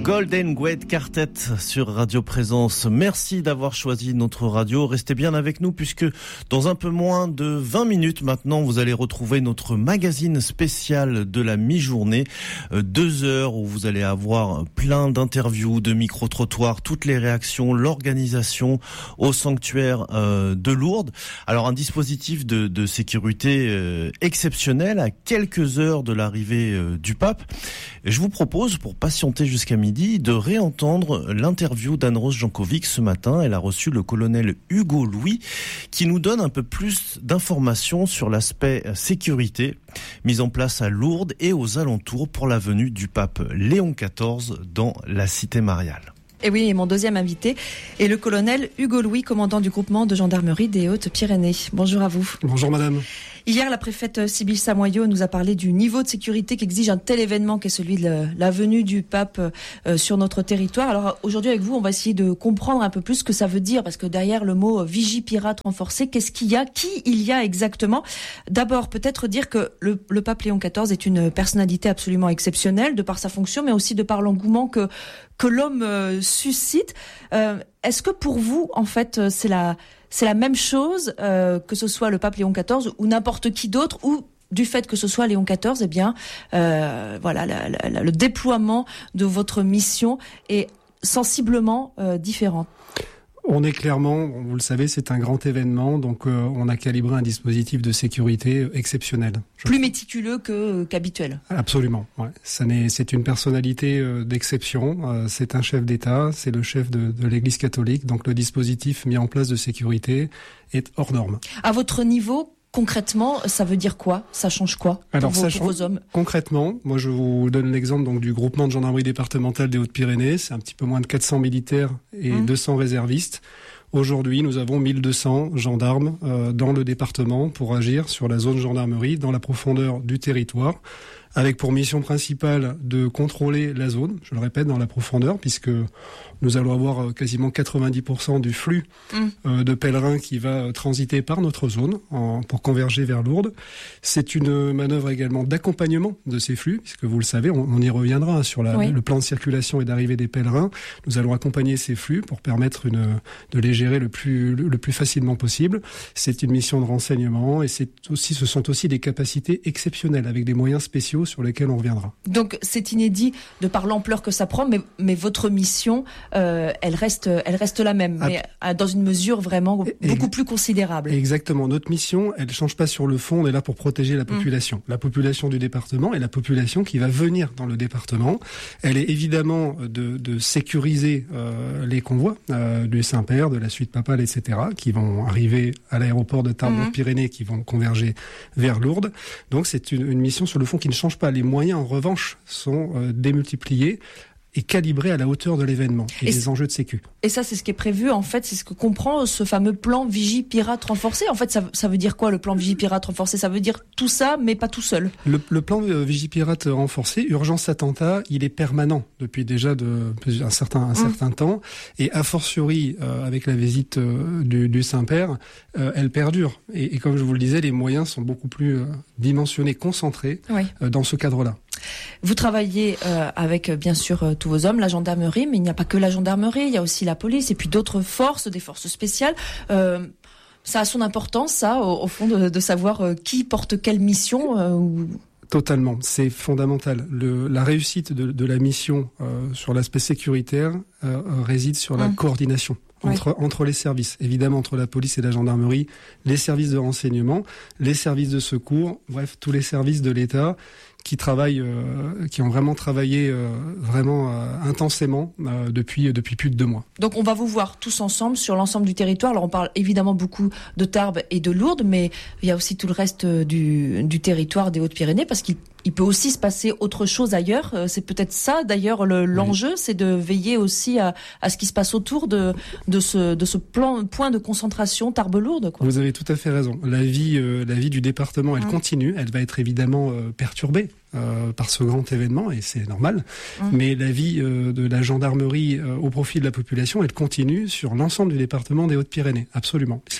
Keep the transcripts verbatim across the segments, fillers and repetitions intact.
Golden Guet Quartet sur Radio Présence. Merci d'avoir choisi notre radio. Restez bien avec nous puisque dans un peu moins de vingt minutes maintenant, vous allez retrouver notre magazine spécial de la mi-journée. Deux heures où vous allez avoir plein d'interviews, de micro-trottoirs, toutes les réactions, l'organisation au sanctuaire euh, de Lourdes. Alors un dispositif de, de sécurité euh, exceptionnel à quelques heures de l'arrivée euh, du pape. Et je vous propose, pour patienter jusqu'à midi, de réentendre l'interview d'Anne-Rose Jankovic ce matin. Elle a reçu le colonel Hugo Louis qui nous donne un peu plus d'informations sur l'aspect sécurité mis en place à Lourdes et aux alentours pour la venue du pape Léon quatorze dans la cité mariale. Et oui, et mon deuxième invité est le colonel Hugo Louis, commandant du groupement de gendarmerie des Hautes-Pyrénées. Bonjour à vous. Bonjour madame. Hier, la préfète Sybille Samoyau nous a parlé du niveau de sécurité qu'exige un tel événement qu'est celui de la venue du pape euh, sur notre territoire. Alors aujourd'hui avec vous, on va essayer de comprendre un peu plus ce que ça veut dire, parce que derrière le mot vigie pirate renforcé, qu'est-ce qu'il y a, qui il y a exactement? D'abord, peut-être dire que le, le pape Léon quatorze est une personnalité absolument exceptionnelle de par sa fonction, mais aussi de par l'engouement que que l'homme euh, suscite. Euh, est-ce que pour vous, en fait, c'est la c'est la même chose euh, que ce soit le pape Léon quatorze ou n'importe qui d'autre, ou du fait que ce soit Léon quatorze, eh bien, euh, voilà, la, la, le déploiement de votre mission est sensiblement euh, différent? On est clairement, vous le savez, c'est un grand événement, donc euh, on a calibré un dispositif de sécurité exceptionnel. Plus méticuleux que, qu'habituel. Absolument, ouais. Ça n'est, c'est une personnalité euh, d'exception, euh, c'est un chef d'État, c'est le chef de, de l'Église catholique, donc le dispositif mis en place de sécurité est hors norme. À votre niveau, concrètement, ça veut dire quoi? Ça change quoi pour, Alors, vos, ça pour change, vos hommes? Concrètement, moi je vous donne l'exemple donc du groupement de gendarmerie départementale des Hautes-Pyrénées. C'est un petit peu moins de quatre cents militaires et mmh. deux cents réservistes. Aujourd'hui, nous avons mille deux cents gendarmes euh, dans le département pour agir sur la zone gendarmerie dans la profondeur du territoire, avec pour mission principale de contrôler la zone, je le répète, dans la profondeur, puisque nous allons avoir quasiment quatre-vingt-dix pour cent du flux mmh. euh, de pèlerins qui va transiter par notre zone en, pour converger vers Lourdes. C'est une manœuvre également d'accompagnement de ces flux, puisque vous le savez, on, on y reviendra sur la, oui. le plan de circulation et d'arrivée des pèlerins. Nous allons accompagner ces flux pour permettre une, de les gérer le plus, le, le plus facilement possible. C'est une mission de renseignement et c'est aussi, ce sont aussi des capacités exceptionnelles avec des moyens spéciaux sur lesquels on reviendra. Donc c'est inédit de par l'ampleur que ça prend, mais, mais votre mission, euh, elle reste, elle reste la même, mais ah, dans une mesure vraiment et, beaucoup plus considérable. Exactement. Notre mission, elle change pas sur le fond. On est là pour protéger la population, mmh. la population du département et la population qui va venir dans le département. Elle est évidemment de, de sécuriser euh, les convois euh, du Saint-Père, de la suite papale, et cetera, qui vont arriver à l'aéroport de Tarbes-Pyrénées, mmh. qui vont converger vers Lourdes. Donc c'est une, une mission sur le fond qui ne change pas. Les moyens, en revanche, sont euh, démultipliés et calibrés à la hauteur de l'événement et, et des enjeux de sécu. Et ça, c'est ce qui est prévu, en fait, c'est ce que comprend ce fameux plan Vigie Pirate renforcé. En fait, ça, ça veut dire quoi, le plan Vigie Pirate renforcé? Ça veut dire tout ça, mais pas tout seul. Le, le plan euh, Vigie Pirate renforcé, urgence attentat, il est permanent depuis déjà de, un certain, un mmh. certain temps. Et a fortiori, euh, avec la visite euh, du, du Saint-Père, euh, elle perdure. Et, et comme je vous le disais, les moyens sont beaucoup plus euh, dimensionnés, concentrés oui. euh, dans ce cadre-là. Vous travaillez euh, avec, bien sûr, euh, tous vos hommes, la gendarmerie, mais il n'y a pas que la gendarmerie, il y a aussi la police et puis d'autres forces, des forces spéciales. Euh, ça a son importance, ça, au, au fond, de, de savoir euh, qui porte quelle mission euh, ou... Totalement, c'est fondamental. Le, la réussite de, de la mission euh, sur l'aspect sécuritaire euh, réside sur la mmh. coordination. Entre, oui. entre les services, évidemment entre la police et la gendarmerie, les services de renseignement, les services de secours, bref, tous les services de l'État qui travaillent, euh, qui ont vraiment travaillé euh, vraiment euh, intensément euh, depuis depuis plus de deux mois. Donc on va vous voir tous ensemble sur l'ensemble du territoire. Alors on parle évidemment beaucoup de Tarbes et de Lourdes, mais il y a aussi tout le reste du, du territoire des Hautes-Pyrénées, parce qu'il il peut aussi se passer autre chose ailleurs. C'est peut-être ça d'ailleurs le, l'enjeu, oui. c'est de veiller aussi à, à ce qui se passe autour de, de ce, de ce plan, point de concentration Tarbes-Lourdes, quoi. Vous avez tout à fait raison. La vie, euh, la vie du département, elle mmh. continue. Elle va être évidemment euh, perturbée euh, par ce grand événement, et c'est normal. Mmh. Mais la vie euh, de la gendarmerie euh, au profit de la population, elle continue sur l'ensemble du département des Hautes-Pyrénées, absolument. Puisque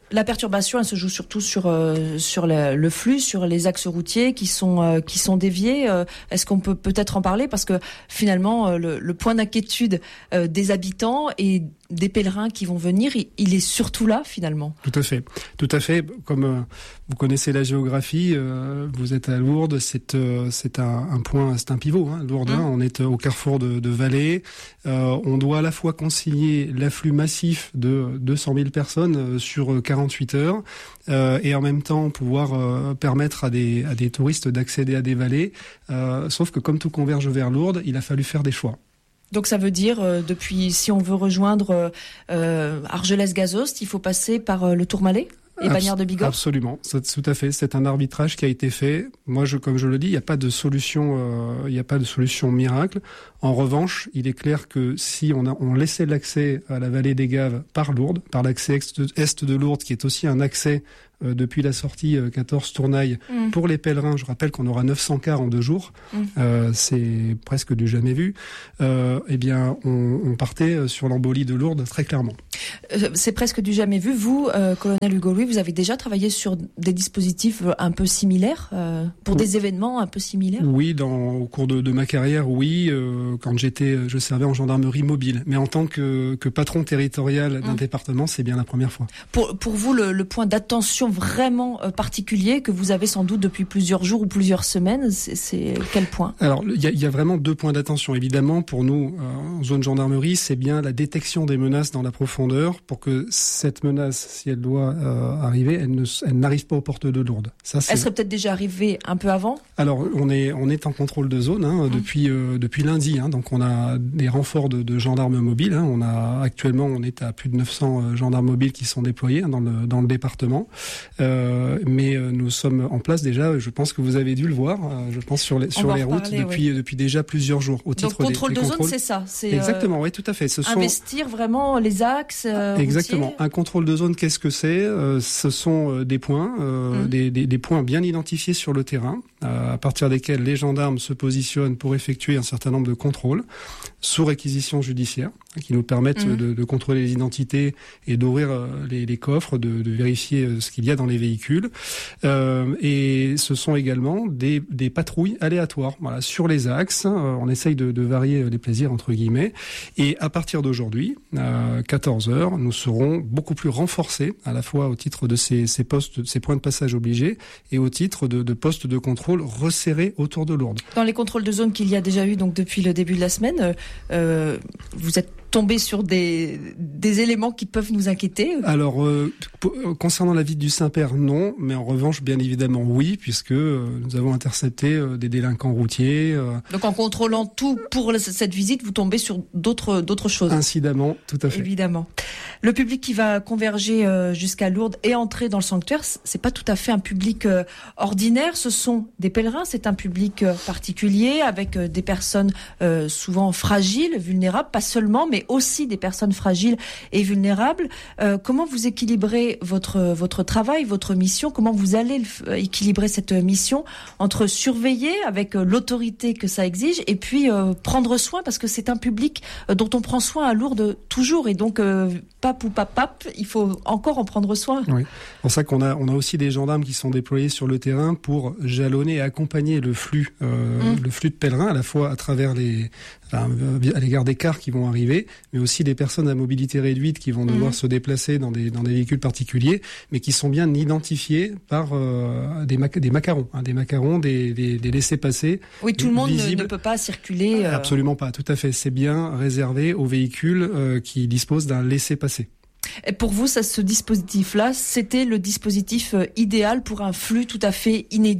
La perturbation, elle se joue surtout sur euh, sur le, le flux, sur les axes routiers qui sont euh, qui sont déviés. Euh, est-ce qu'on peut peut-être en parler, parce que finalement euh, le, le point d'inquiétude euh, des habitants et des pèlerins qui vont venir, il, il est surtout là finalement. Tout à fait, tout à fait. Comme euh, vous connaissez la géographie, euh, vous êtes à Lourdes, c'est euh, c'est un, un point, c'est un pivot. Hein, Lourdes, mmh. hein, on est au carrefour de, de vallées. Euh, on doit à la fois concilier l'afflux massif de deux cent mille personnes euh, sur quarante-huit heures euh, et en même temps pouvoir euh, permettre à des à des touristes d'accéder à des vallées. Euh, sauf que comme tout converge vers Lourdes, il a fallu faire des choix. Donc ça veut dire, euh, depuis, si on veut rejoindre euh, Argelès-Gazost, il faut passer par euh, le Tourmalet et Bagnères de Bigorre ? Absolument, c'est, tout à fait. C'est un arbitrage qui a été fait. Moi, je, comme je le dis, il n'y a pas de solution, euh, il n'y a pas de solution miracle. En revanche, il est clair que si on, a, on laissait l'accès à la vallée des Gaves par Lourdes, par l'accès est de Lourdes, qui est aussi un accès Euh, depuis la sortie euh, quatorze Tournaille mmh. pour les pèlerins, je rappelle qu'on aura neuf cents cars en deux jours, mmh. euh, c'est presque du jamais vu, euh, eh bien on, on partait sur l'embolie de Lourdes très clairement. Euh, c'est presque du jamais vu. Vous, euh, colonel Hugo Louis, vous avez déjà travaillé sur des dispositifs un peu similaires, euh, pour oui. des événements un peu similaires ? Oui, dans, au cours de, de ma carrière, oui, euh, quand j'étais, je servais en gendarmerie mobile, mais en tant que, que patron territorial d'un mmh. département, c'est bien la première fois. Pour, pour vous, le, le point d'attention vraiment particulier que vous avez sans doute depuis plusieurs jours ou plusieurs semaines, c'est, c'est quel point ? Alors, il y a, y a vraiment deux points d'attention. Évidemment, pour nous, euh, en zone gendarmerie, c'est bien la détection des menaces dans la profondeur pour que cette menace, si elle doit euh, arriver, elle, ne, elle n'arrive pas aux portes de Lourdes. Ça, c'est... Elle serait peut-être déjà arrivée un peu avant ? Alors, on est, on est en contrôle de zone hein, mmh. depuis, euh, depuis lundi. Hein, donc, on a des renforts de, de gendarmes mobiles. Hein, on a, actuellement, on est à plus de neuf cents gendarmes mobiles qui sont déployés hein, dans, le, dans le département. Euh, mais euh, nous sommes en place déjà, je pense que vous avez dû le voir, euh, je pense sur les, sur les routes parler, depuis, oui. depuis déjà plusieurs jours. Au titre Donc contrôle des, des de contrôles. zone, c'est ça c'est, Exactement, euh, oui, tout à fait. Ce investir sont... vraiment les axes euh, Exactement. routiers. Un contrôle de zone, qu'est-ce que c'est euh, Ce sont euh, des points, euh, mmh. des, des, des points bien identifiés sur le terrain, euh, à partir desquels les gendarmes se positionnent pour effectuer un certain nombre de contrôles, sous réquisition judiciaire, qui nous permettent mmh. de, de contrôler les identités et d'ouvrir euh, les, les coffres, de, de vérifier euh, ce qu'il y a dans les véhicules. Euh, et ce sont également des, des patrouilles aléatoires, voilà, sur les axes. Euh, on essaye de, de varier les plaisirs entre guillemets. Et à partir d'aujourd'hui, à quatorze heures, nous serons beaucoup plus renforcés, à la fois au titre de ces, ces postes, ces points de passage obligés, et au titre de, de postes de contrôle resserrés autour de Lourdes. Dans les contrôles de zone qu'il y a déjà eu donc depuis le début de la semaine, euh, vous êtes tombé sur des, des éléments qui peuvent nous inquiéter ? Alors, euh, p- concernant la ville du Saint-Père, non, mais en revanche, bien évidemment, oui, puisque euh, nous avons intercepté euh, des délinquants routiers. Euh... Donc, en contrôlant tout pour cette visite, vous tombez sur d'autres, d'autres choses ? Incidemment, tout à fait. Évidemment. Le public qui va converger euh, jusqu'à Lourdes et entrer dans le sanctuaire, c'est pas tout à fait un public euh, ordinaire, ce sont des pèlerins, c'est un public euh, particulier, avec euh, des personnes euh, souvent fragiles, vulnérables, pas seulement, mais aussi des personnes fragiles et vulnérables. Euh, comment vous équilibrez votre votre travail, votre mission ? Comment vous allez le, équilibrer cette mission entre surveiller avec euh, l'autorité que ça exige et puis euh, prendre soin, parce que c'est un public euh, dont on prend soin à Lourdes toujours, et donc euh, pape ou pas pape, il faut encore en prendre soin. Oui, c'est pour ça qu'on a on a aussi des gendarmes qui sont déployés sur le terrain pour jalonner et accompagner le flux euh, mmh. le flux de pèlerins, à la fois à travers les enfin, à l'égard des cars qui vont arriver, mais aussi des personnes à mobilité réduite qui vont devoir mmh. se déplacer dans des dans des véhicules particuliers, mais qui sont bien identifiés par euh, des mac- des macarons, hein, des macarons, des des, des laissez-passer. Oui, tout le monde ne, ne peut pas circuler. Euh... Absolument pas, tout à fait. C'est bien réservé aux véhicules euh, qui disposent d'un laissez-passer. Et pour vous, ça, ce dispositif-là, c'était le dispositif euh, idéal pour un flux tout à fait inédit ?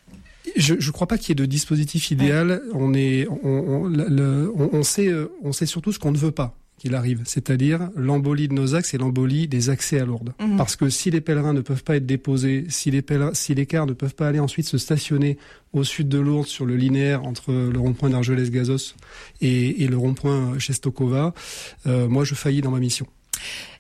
Je ne crois pas qu'il y ait de dispositif idéal. Ouais. On est, on, on, le, on, on sait, on sait surtout ce qu'on ne veut pas qu'il arrive, c'est-à-dire l'embolie de nos axes et l'embolie des accès à Lourdes. Mmh. Parce que si les pèlerins ne peuvent pas être déposés, si les pèlerins, si les cars ne peuvent pas aller ensuite se stationner au sud de Lourdes sur le linéaire entre le rond-point d'Argelès-Gazost et, et le rond-point Czestochowa, euh, moi je faillis dans ma mission.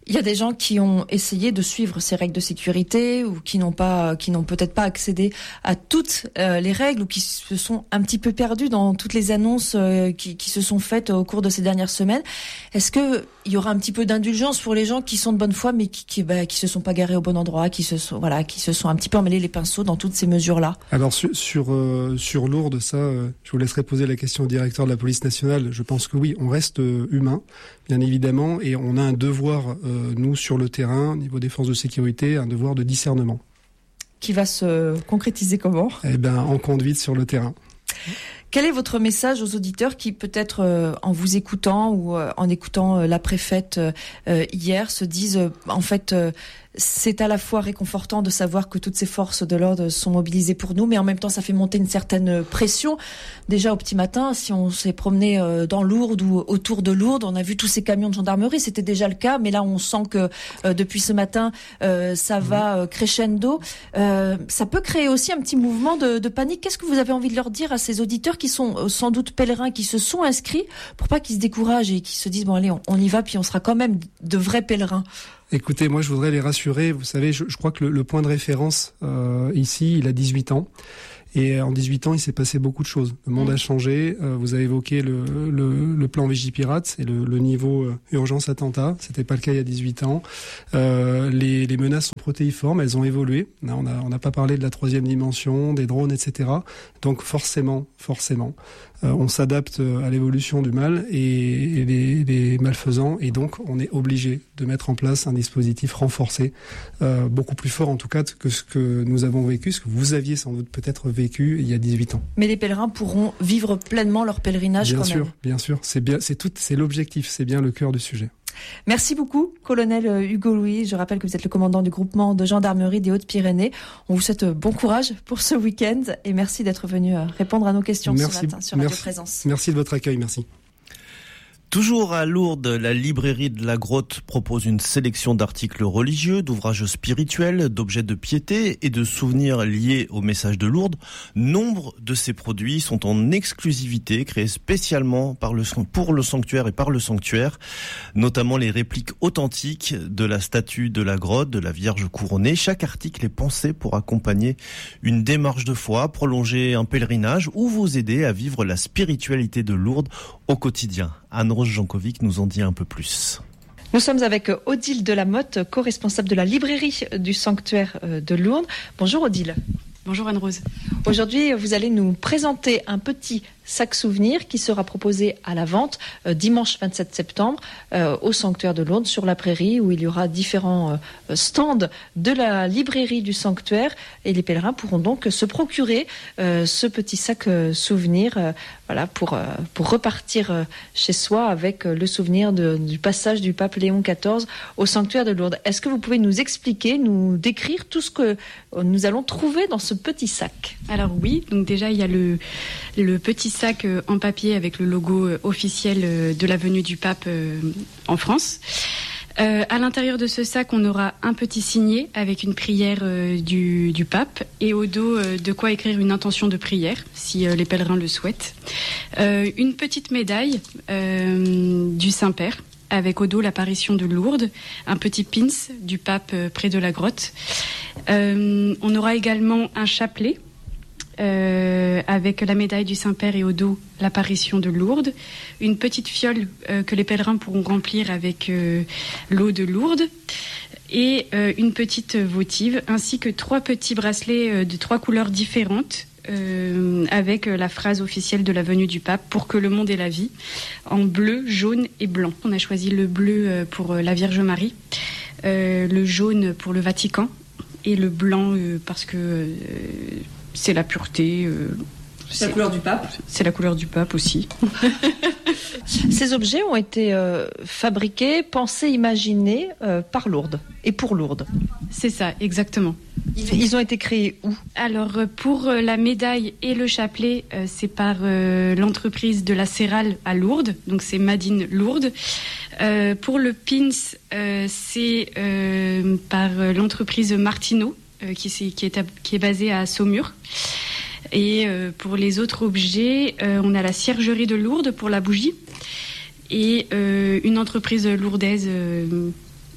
Il y a des gens qui ont essayé de suivre ces règles de sécurité ou qui n'ont pas, qui n'ont peut-être pas accédé à toutes euh, les règles ou qui se sont un petit peu perdus dans toutes les annonces euh, qui, qui se sont faites au cours de ces dernières semaines. Est-ce que il y aura un petit peu d'indulgence pour les gens qui sont de bonne foi mais qui, qui, bah, qui se sont pas garés au bon endroit, qui se sont, voilà, qui se sont un petit peu emmêlés les pinceaux dans toutes ces mesures-là? Alors sur sur, euh, sur Lourdes, ça, euh, je vous laisserai poser la question au directeur de la police nationale. Je pense que oui, on reste euh, humain, bien évidemment, et on a un devoir, euh, nous, sur le terrain, au niveau des forces de sécurité, un devoir de discernement. Qui va se concrétiser comment? Eh ben, en conduite sur le terrain. Quel est votre message aux auditeurs qui, peut-être euh, en vous écoutant ou euh, en écoutant euh, la préfète euh, hier, se disent euh, en fait euh, c'est à la fois réconfortant de savoir que toutes ces forces de l'ordre sont mobilisées pour nous, mais en même temps ça fait monter une certaine pression. Déjà au petit matin, si on s'est promené euh, dans Lourdes ou autour de Lourdes, on a vu tous ces camions de gendarmerie, c'était déjà le cas, mais là on sent que euh, depuis ce matin euh, ça va euh, crescendo. Euh, ça peut créer aussi un petit mouvement de, de panique. Qu'est-ce que vous avez envie de leur dire à ces auditeurs qui sont euh, sans doute pèlerins, qui se sont inscrits, pour pas qu'ils se découragent et qu'ils se disent bon allez on, on y va puis on sera quand même de vrais pèlerins? Écoutez, moi je voudrais les rassurer. Vous savez, je, je crois que le, le point de référence euh, ici, il a dix-huit ans. Et en dix-huit ans, il s'est passé beaucoup de choses. Le monde mmh. a changé. Euh, vous avez évoqué le, le, le plan Vigipirate et le, le niveau euh, urgence attentat. C'était pas le cas il y a dix-huit ans. Euh, les, les menaces sont protéiformes, elles ont évolué. Là, on n'a on a pas parlé de la troisième dimension, des drones, et cetera. Donc forcément, forcément, euh, on s'adapte à l'évolution du mal et, et les, les malfaisants. Et donc, on est obligé de mettre en place un dispositif renforcé, euh, beaucoup plus fort en tout cas que ce que nous avons vécu, ce que vous aviez sans doute peut-être vécu il y a dix-huit ans. Mais les pèlerins pourront vivre pleinement leur pèlerinage bien quand sûr, même. Bien sûr, c'est bien, c'est tout, c'est l'objectif, c'est bien le cœur du sujet. Merci beaucoup, colonel Hugo Louis. Je rappelle que vous êtes le commandant du groupement de gendarmerie des Hautes-Pyrénées. On vous souhaite bon courage pour ce week-end et merci d'être venu répondre à nos questions merci, ce matin sur Radio Présence. Merci de votre accueil, merci. Toujours à Lourdes, la librairie de la Grotte propose une sélection d'articles religieux, d'ouvrages spirituels, d'objets de piété et de souvenirs liés au message de Lourdes. Nombre de ces produits sont en exclusivité, créés spécialement par le, pour le sanctuaire et par le sanctuaire, notamment les répliques authentiques de la statue de la Grotte, de la Vierge couronnée. Chaque article est pensé pour accompagner une démarche de foi, prolonger un pèlerinage ou vous aider à vivre la spiritualité de Lourdes au quotidien. Anne-Rose Jankovic nous en dit un peu plus. Nous sommes avec Odile Delamotte, co-responsable de la librairie du sanctuaire de Lourdes. Bonjour Odile. Bonjour Anne-Rose. Aujourd'hui, vous allez nous présenter un petit sac souvenir qui sera proposé à la vente euh, dimanche vingt-sept septembre euh, au sanctuaire de Lourdes sur la prairie où il y aura différents euh, stands de la librairie du sanctuaire et les pèlerins pourront donc se procurer euh, ce petit sac euh, souvenir euh, voilà, pour, euh, pour repartir euh, chez soi avec euh, le souvenir de, du passage du pape Léon quatorze au sanctuaire de Lourdes. Est-ce que vous pouvez nous expliquer, nous décrire tout ce que euh, nous allons trouver dans ce petit sac? Alors oui, donc déjà il y a le, le petit sac en papier avec le logo officiel de la venue du pape en France. Euh, à l'intérieur de ce sac, on aura un petit signet avec une prière euh, du, du pape et au dos euh, de quoi écrire une intention de prière si euh, les pèlerins le souhaitent. Euh, une petite médaille euh, du Saint-Père avec au dos l'apparition de Lourdes, un petit pins du pape euh, près de la grotte. Euh, on aura également un chapelet Euh, avec la médaille du Saint-Père et au dos l'apparition de Lourdes, une petite fiole euh, que les pèlerins pourront remplir avec euh, l'eau de Lourdes et euh, une petite votive ainsi que trois petits bracelets euh, de trois couleurs différentes euh, avec euh, la phrase officielle de la venue du pape pour que le monde ait la vie en bleu, jaune et blanc. On a choisi le bleu euh, pour euh, la Vierge Marie, euh, le jaune pour le Vatican et le blanc euh, parce que euh, c'est la pureté. Euh, c'est la couleur du pape. C'est la couleur du pape aussi. Ces objets ont été euh, fabriqués, pensés, imaginés euh, par Lourdes et pour Lourdes. C'est ça, exactement. Ils, ils ont été créés où? Alors pour la médaille et le chapelet, euh, c'est par euh, l'entreprise de la Cérale à Lourdes, donc c'est Made in Lourdes. Euh, pour le pins, euh, c'est euh, par l'entreprise Martineau. Qui, qui, est, qui est basé à Saumur. Et euh, pour les autres objets, euh, on a la ciergerie de Lourdes pour la bougie et euh, une entreprise lourdaise euh,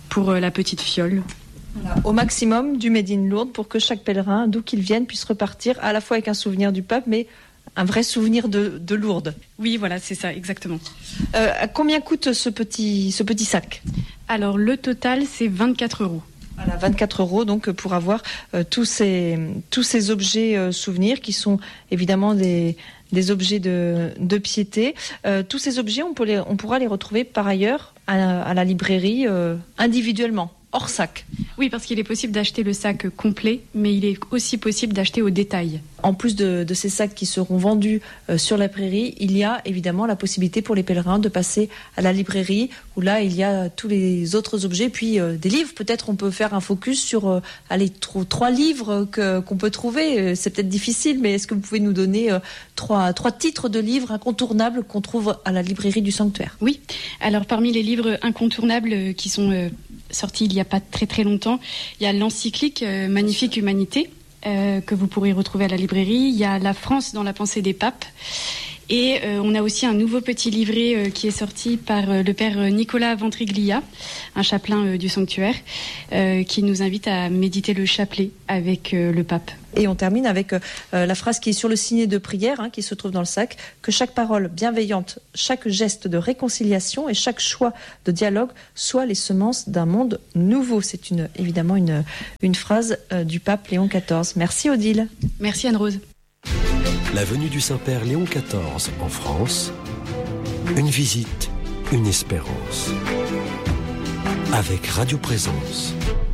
pour la petite fiole. Voilà, au maximum du Made in Lourdes pour que chaque pèlerin, d'où qu'il vienne, puisse repartir à la fois avec un souvenir du pape, mais un vrai souvenir de, de Lourdes. Oui, voilà, c'est ça, exactement. Euh, combien coûte ce petit, ce petit sac ? Alors, le total, c'est vingt-quatre euros. Voilà, vingt-quatre euros donc pour avoir euh, tous ces tous ces objets euh, souvenirs qui sont évidemment des des objets de de piété. Euh, tous ces objets, on peut les on pourra les retrouver par ailleurs à, à la librairie euh, individuellement. Hors sac. Oui, parce qu'il est possible d'acheter le sac complet, mais il est aussi possible d'acheter au détail. En plus de, de ces sacs qui seront vendus euh, sur la prairie, il y a évidemment la possibilité pour les pèlerins de passer à la librairie, où là, il y a tous les autres objets, puis euh, des livres. Peut-être on peut faire un focus sur euh, allez, tro- trois livres que, qu'on peut trouver. C'est peut-être difficile, mais est-ce que vous pouvez nous donner euh, trois, trois titres de livres incontournables qu'on trouve à la librairie du Sanctuaire ? Oui, alors parmi les livres incontournables qui sont... Euh, sorti il n'y a pas très très longtemps. Il y a l'encyclique euh, Magnifique Humanité euh, que vous pourrez retrouver à la librairie. Il y a La France dans la pensée des papes. Et euh, on a aussi un nouveau petit livret euh, qui est sorti par euh, le père Nicolas Ventriglia, un chapelain euh, du sanctuaire, euh, qui nous invite à méditer le chapelet avec euh, le pape. Et on termine avec euh, la phrase qui est sur le signet de prière, hein, qui se trouve dans le sac, que chaque parole bienveillante, chaque geste de réconciliation et chaque choix de dialogue soient les semences d'un monde nouveau. C'est une, évidemment une, une phrase euh, du pape Léon quatorze. Merci Odile. Merci Anne-Rose. La venue du Saint-Père Léon quatorze en France, une visite, une espérance. Avec Radio Présence.